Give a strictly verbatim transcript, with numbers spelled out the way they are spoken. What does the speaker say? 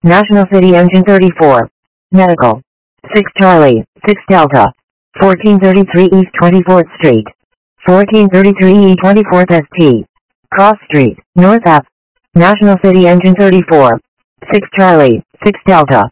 National City Engine thirty-four. Medical. six Charlie, six Delta. fourteen thirty-three East twenty-fourth Street. fourteen thirty-three E twenty-fourth S T. Cross Street, North Ave. National City Engine thirty-four. six Charlie, six Delta.